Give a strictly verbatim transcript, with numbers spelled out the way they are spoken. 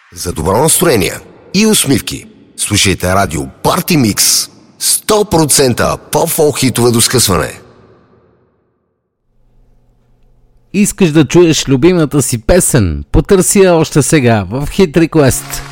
За добро настроение и усмивки слушайте радио Party Mix. сто процента поп-фолк хитове до скъсване. Искаш да чуеш любимата си песен? Потърси я още сега в Hit Request.